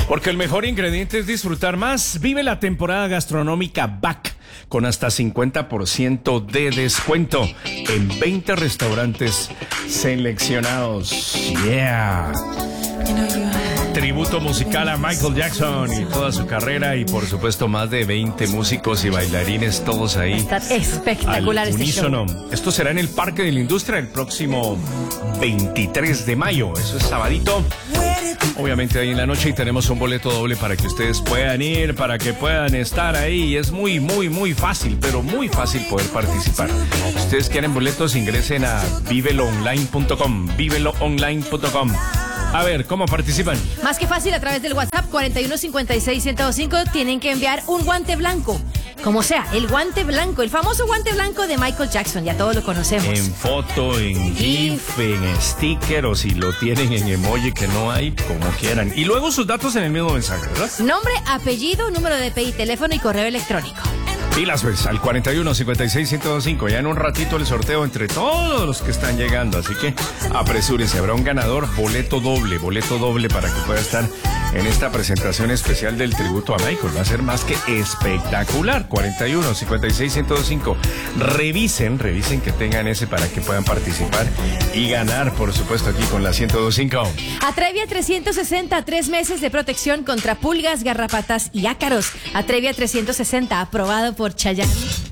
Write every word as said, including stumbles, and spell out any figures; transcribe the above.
Porque el mejor ingrediente es disfrutar más. Vive la temporada gastronómica B A C con hasta cincuenta por ciento de descuento en veinte restaurantes seleccionados. Yeah. Tributo musical a Michael Jackson y toda su carrera, y por supuesto más de veinte músicos y bailarines, todos ahí. Está espectacular al este unísono. show. Esto será en el Parque de la Industria el próximo veintitrés de mayo. Eso es sabadito. Obviamente ahí en la noche, y tenemos un boleto doble para que ustedes puedan ir, para que puedan estar ahí. Es muy, muy, muy fácil, pero muy fácil poder participar. Si ustedes quieren boletos, ingresen a vivelo online punto com, vivelo online punto com. A ver, ¿cómo participan? Más que fácil, a través del WhatsApp cuarenta y uno cincuenta y seis ciento cinco tienen que enviar un guante blanco. Como sea, el guante blanco, el famoso guante blanco de Michael Jackson, ya todos lo conocemos. En foto, en GIF, en sticker, o si lo tienen en emoji, que no hay, como quieran. Y luego sus datos en el mismo mensaje, ¿verdad? Nombre, apellido, número de P I, teléfono y correo electrónico. Pilas, pues, al cuarenta y uno cincuenta y seis ciento cinco. Ya en un ratito el sorteo entre todos los que están llegando. Así que apresúrense, habrá un ganador, boleto doble, boleto doble para que pueda estar en esta presentación especial del tributo a Michael. Va a ser más que espectacular. cuarenta y uno cincuenta y seis ciento cinco. Revisen, revisen que tengan ese para que puedan participar y ganar, por supuesto, aquí con la ciento dos punto cinco. Atrevia trescientos sesenta, tres meses de protección contra pulgas, garrapatas y ácaros. Atrevia trescientos sesenta, aprobado por Chayanne.